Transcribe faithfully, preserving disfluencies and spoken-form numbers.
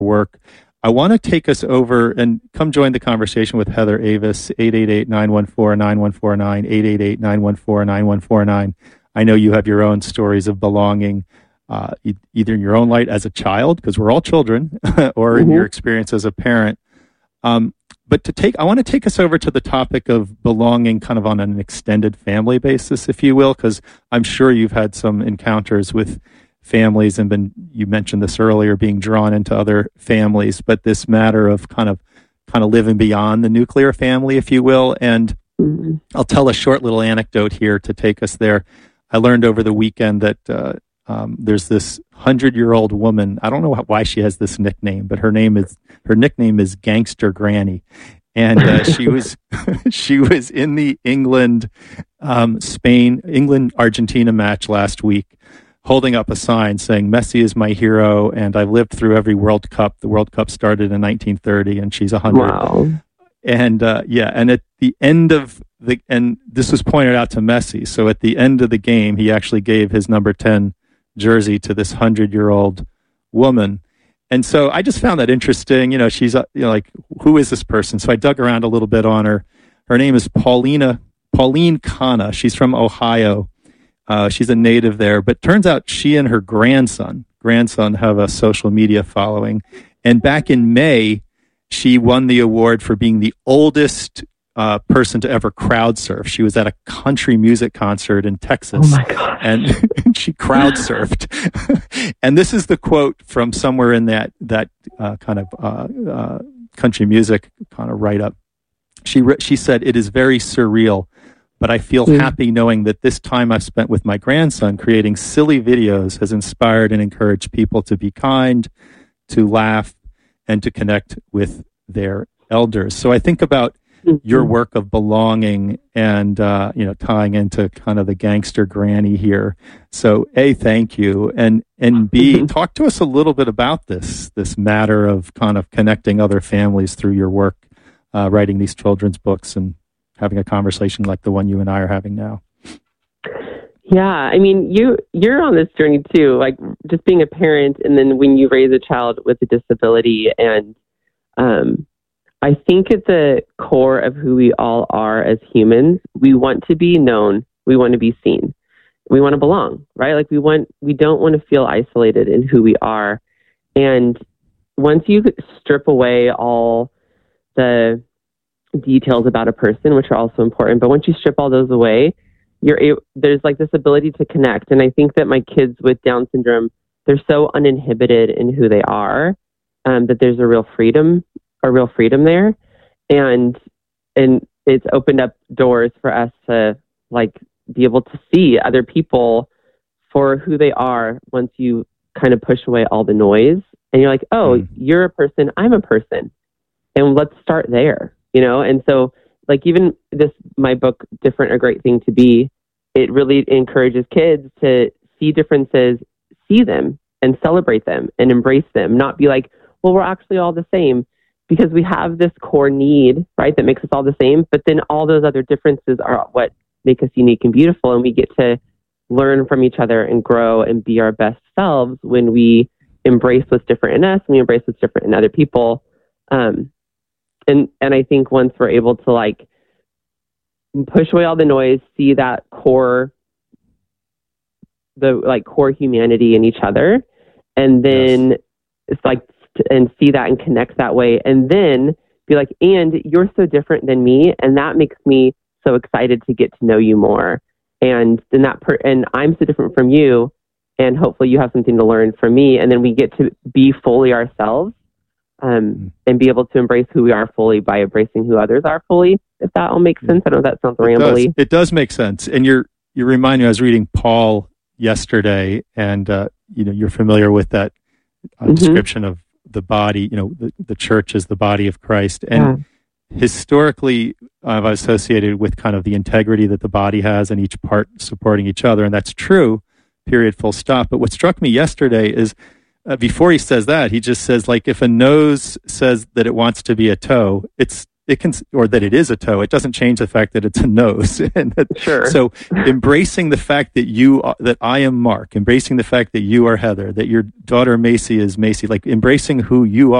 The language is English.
work. I want to take us over and come join the conversation with Heather Avis, eight eight eight, nine one four, nine one four nine, eight eight eight, nine one four, nine one four nine. I know you have your own stories of belonging, uh, e- either in your own light as a child, because we're all children, or in Mm-hmm. your experience as a parent. Um, but to take, I want to take us over to the topic of belonging kind of on an extended family basis, if you will, because I'm sure you've had some encounters with families and been, you mentioned this earlier, being drawn into other families, but this matter of kind of, kind of living beyond the nuclear family, if you will. And Mm-hmm. I'll tell a short little anecdote here to take us there. I learned over the weekend that, uh, um, there's this hundred-year-old woman. I don't know why she has this nickname, but her name is her nickname is Gangster Granny, and uh, she was she was in the England um, Spain England Argentina match last week, holding up a sign saying "Messi is my hero," and I've lived through every World Cup. The World Cup started in nineteen thirty, and she's a hundred. Wow. And uh, yeah, and at the end of the and this was pointed out to Messi. So at the end of the game, he actually gave his number ten jersey to this hundred-year-old woman. And so I just found that interesting. You know, she's uh, you know, like, who is this person? So I dug around a little bit on her. Her name is Paulina Pauline Kana. She's from Ohio. Uh, she's a native there. But turns out she and her grandson grandson have a social media following. And back in May, she won the award for being the oldest uh, person to ever crowd surf. She was at a country music concert in Texas. Oh my gosh. And she crowd surfed. And this is the quote from somewhere in that that uh, kind of uh, uh, country music kind of write up. She re- she said, "It is very surreal, but I feel Mm. happy knowing that this time I've spent with my grandson creating silly videos has inspired and encouraged people to be kind, to laugh, and to connect with their elders." So I think about your work of belonging and, uh, you know, tying into kind of the Gangster Granny here. So A, thank you. And, and B, Mm-hmm. talk to us a little bit about this, this matter of kind of connecting other families through your work, uh, writing these children's books and having a conversation like the one you and I are having now. Yeah, I mean, you, you're on this journey too, like just being a parent, and then when you raise a child with a disability. And um, I think at the core of who we all are as humans, we want to be known, we want to be seen, we want to belong, right? Like we want, we don't want to feel isolated in who we are. And once you strip away all the details about a person, which are also important, but once you strip all those away, you're able, there's like this ability to connect. And I think that my kids with Down syndrome, they're so uninhibited in who they are, um, that there's a real freedom, a real freedom there. And, and it's opened up doors for us to like be able to see other people for who they are once you kind of push away all the noise and you're like, oh, mm. you're a person, I'm a person. And let's start there, you know? And so like even this, my book, Different, A Great Thing to Be, it really encourages kids to see differences, see them and celebrate them and embrace them, not be like, well, we're actually all the same, because we have this core need, right, that makes us all the same. But then all those other differences are what make us unique and beautiful. And we get to learn from each other and grow and be our best selves when we embrace what's different in us and we embrace what's different in other people. Um, and, and I think once we're able to like push away all the noise, see that core, the like core humanity in each other, and then yes. it's like, and see that and connect that way, and then be like, and you're so different than me, and that makes me so excited to get to know you more. And then that per- and I'm so different from you, and hopefully you have something to learn from me, and then we get to be fully ourselves, um, mm-hmm. and be able to embrace who we are fully by embracing who others are fully. If that all makes sense, I don't know if that sounds rambly. It does, it does make sense, and you're you remind me. I was reading Paul yesterday, and uh, you know you're familiar with that uh, mm-hmm. description of the body, you know, the, the church is the body of Christ. And yeah. historically, I've associated with kind of the integrity that the body has and each part supporting each other. And that's true, period, full stop. But what struck me yesterday is uh, before he says that, he just says, like, if a nose says that it wants to be a toe, it's it can, or that it is a toe. It doesn't change the fact that it's a nose. And that, sure. So embracing the fact that you, are, that I am Mark, embracing the fact that you are Heather, that your daughter Macy is Macy, like embracing who you are.